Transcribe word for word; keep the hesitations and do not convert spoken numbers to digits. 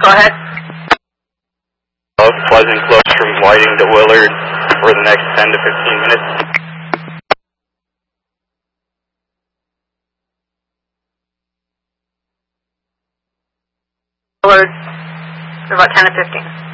Go ahead. Pleasant close from Whiting to Willard for the next ten to fifteen minutes. Willard for about ten to fifteen.